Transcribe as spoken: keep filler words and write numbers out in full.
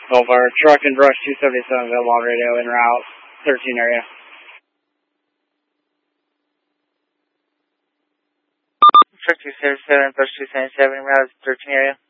Over truck and brush two seventy-seven available on radio en route thirteen area. Truck two seventy-seven, brush two seventy-seven, en route thirteen area.